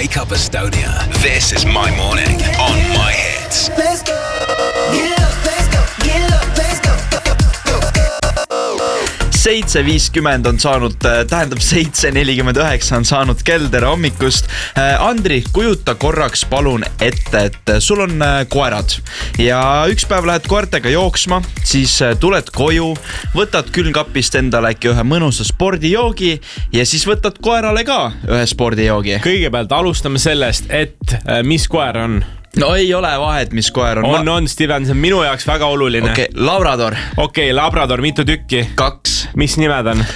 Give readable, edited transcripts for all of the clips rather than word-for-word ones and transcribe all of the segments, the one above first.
Wake Up Estonia. This is my morning on My Hits. Let's go. Get up, let's go. Get up, let's go. 7.50 on saanud, tähendab 7.49 on saanud kell, tere hommikust. Andri, kujuta korraks palun ette, et sul on koerad ja üks päev lähed koertega jooksma, siis tuled koju, võtad külmkapist endale äkki ühe mõnusa spordijoogi ja siis võtad koerale ka ühe spordijoogi. Kõigepealt alustame sellest, et mis koer on? No ei ole vahet, mis koer on. On, Steven, see on minu jaoks väga oluline. Okei, Labrador. Okei, Labrador, mitu tükki? 2. Mis nimed on?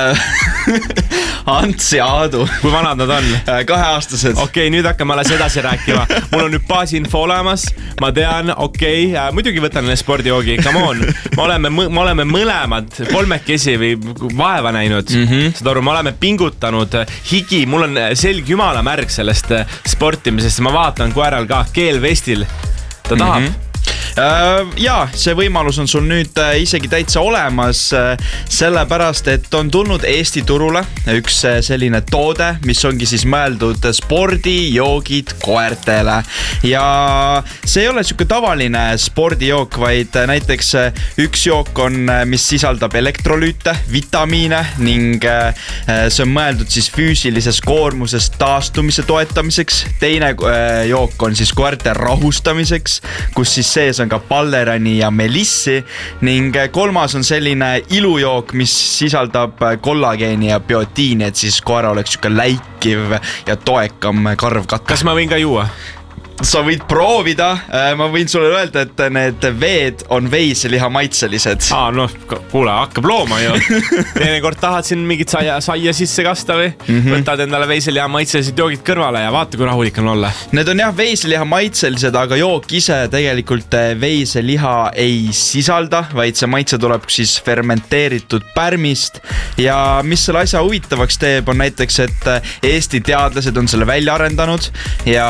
Ants ja Aadu. Kui vanad nad on? 2-aastased. Okei, nüüd hakkame alles edasi rääkima. Mul on nüüd baasinfo olemas. Ma tean, muidugi võtan neile spordijoogi. Come on. Me oleme mõlemad kolmekesi või vaeva näinud. Seda aru, me oleme pingutanud higi. Mul on selg jumala märg sellest sportimisest. Ma vaatan koeral ka keelvestil. Ta tahab. Jaa, see võimalus on sul nüüd isegi täitsa olemas, sellepärast, et on tulnud Eesti turule üks selline toode, mis ongi siis mõeldud spordijoogid koertele. Ja see ei ole siuke tavaline spordijook, vaid näiteks üks jook on, mis sisaldab elektrolüüte, vitamiine ning see on mõeldud siis füüsilises koormuses taastumise toetamiseks. Teine jook on siis koerte rahustamiseks, kus siis sees on ka ballerani ja melissi ning kolmas on selline ilujook, mis sisaldab kollageeni ja biotiini, et siis koera oleks siuke läikiv ja toekam karvkatt. Kas ma võin ka juua? Sa võid proovida, ma võin sulle öelda, et need veed on veiseliha maitselised. No kuule, hakkab looma ju. Teinekord tahad siin mingit saia sisse kasta või võtad endale veiseliha maitselised joogid kõrvale ja vaata, kui rahulik on olla. Need on jah veiseliha maitselised, aga jook ise tegelikult veiseliha ei sisalda, vaid see maitse tuleb siis fermenteeritud pärmist. Ja mis selle asja huvitavaks teeb, on näiteks, et Eesti teadlased on selle välja arendanud ja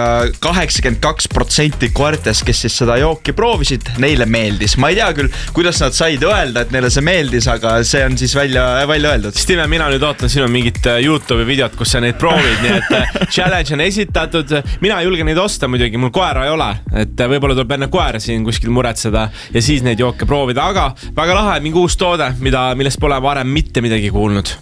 82% koertest, kes siis seda jooki proovisid, neile meeldis. Ma ei tea küll, kuidas nad said öelda, et neile see meeldis, aga see on siis välja öeldud. Steven, mina nüüd ootan sinu mingit YouTube'i videot, kus sa neid proovid, nii et challenge on esitatud. Mina ei julge neid osta muidugi, mul koera ei ole, et võib-olla tuleb enne koera siin kuskil muretseda ja siis neid jooke proovida, aga väga lahe, mingi uus toode, millest pole varem mitte midagi kuulnud.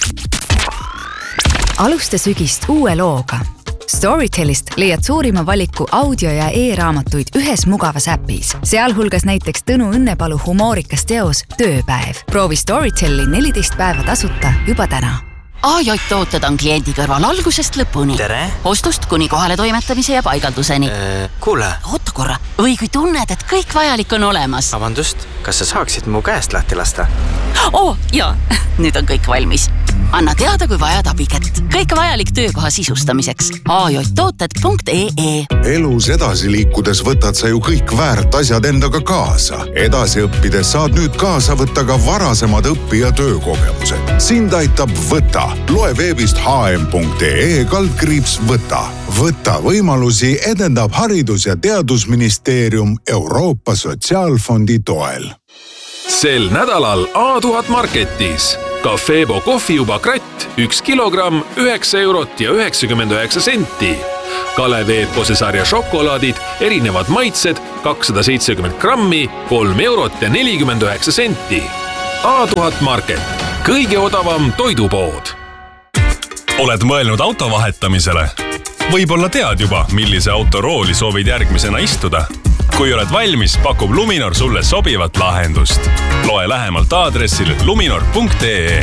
Alusta sügist uue looga. Storytelist leiad suurima valiku audio- ja e-raamatuid ühes mugavas äpis. Sealhulgas näiteks Tõnu Õnnepalu humoorikas teos Tööpäev. Proovi Storytelli 14 päeva tasuta juba täna. AJ-tooted on kliendi kõrval algusest lõpuni. Tere! Ostust kuni kohale toimetamise ja paigalduseni. Kuule! Oota korra. Või kui tunned, et kõik vajalik on olemas. Vabandust, kas sa saaksid mu käest lahti lasta? Jaa, nüüd on kõik valmis. Anna teada, kui vajad abikett. Kõik vajalik töökoha sisustamiseks. ajtooted.ee Elus edasi liikudes võtad sa ju kõik väärt asjad endaga kaasa. Edasi õppides saad nüüd kaasa võtta ka varasemad õpi- ja töökogemused. Sind aitab Võta. Loe veebist hm.ee/võta. Võta võimalusi edendab Haridus- ja Teadusministeerium Euroopa Sotsiaalfondi toel. Sel nädalal A1000 Marketis. Cafebo kohvijuba kratt 1 kilogramm 9 eurot ja 99 senti. Kalev Eepose sarja šokolaadid, erinevad maitsed 270 grammi 3 eurot ja 49 senti. A1000 Market. Kõige odavam toidupood. Oled mõelnud auto vahetamisele? Võib-olla tead juba, millise auto rooli soovid järgmisena istuda. Kui oled valmis, pakub Luminor sulle sobivat lahendust. Loe lähemalt aadressil luminor.ee.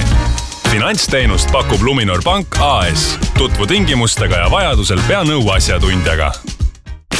Finantsteenust pakub Luminor Pank AS. Tutvu tingimustega ja vajadusel pea nõu asjatundjaga.